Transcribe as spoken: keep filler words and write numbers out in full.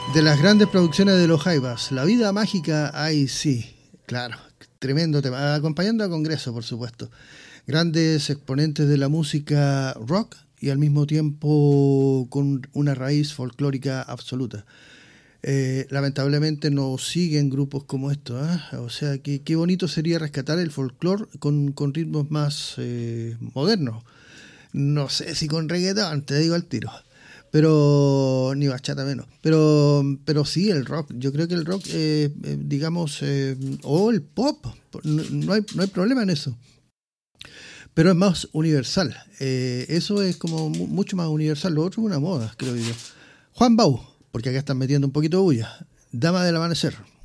De las grandes producciones de los Jaivas, La Vida Mágica, ay sí, claro, tremendo tema, acompañando a Congreso, por supuesto. Grandes exponentes de la música rock y al mismo tiempo con una raíz folclórica absoluta. Eh, lamentablemente no siguen grupos como estos, ¿eh? O sea, que, qué bonito sería rescatar el folclore con, con ritmos más eh, modernos. No sé si con reggaetón, te digo al tiro. Pero ni bachata menos, pero pero sí el rock, yo creo que el rock eh, eh, digamos eh, o el pop, no, no hay no hay problema en eso, pero es más universal, eh, eso es como mu- mucho más universal, lo otro es una moda, creo yo. Juan Bau, porque acá están metiendo un poquito de bulla. Dama del amanecer.